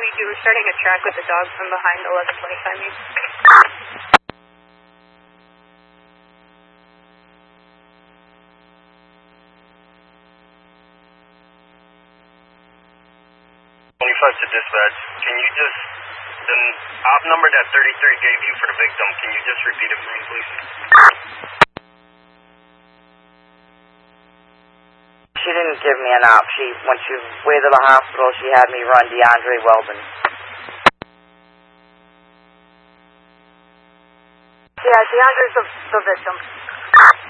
you were starting a track with the dog from behind 1125 Main. To dispatch, can you just, the op number that 33 gave you for the victim, can you just repeat it for me, please? She didn't give me an op. When she went to the hospital, she had me run DeAndre Weldon. Yeah, DeAndre's the victim.